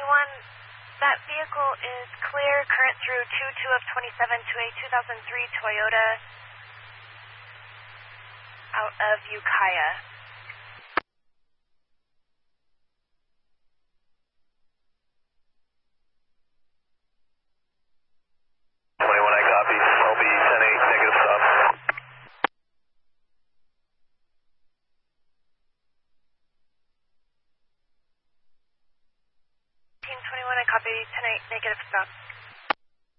that vehicle is clear, current through 22 of 27 to a 2003 Toyota out of Ukiah. I copy. LB 10-8, negative stop. 21, I copy, 10-8, negative stop.